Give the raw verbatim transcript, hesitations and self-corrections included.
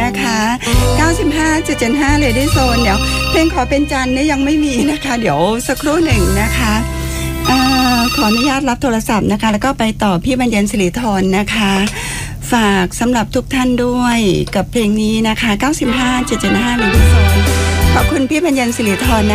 นะคะ เก้าสิบห้าจุดเจ็ดห้า Lady Zone เดี๋ยวเพลงขอเป็นจันทร์เนี่ยยังไม่มีนะคะเดี๋ยวสักครู่หนึ่งนะคะเอ่อขออนุญาตรับโทรศัพท์นะคะแล้วก็ไปต่อพี่บรรเย็นศิริธรนะคะฝากสำหรับทุกท่านด้วยกับเพลงนี้นะคะ เก้าสิบห้าจุดเจ็ดห้า Lady Zone ขอบคุณพี่บรรเย็นศิริธรนะ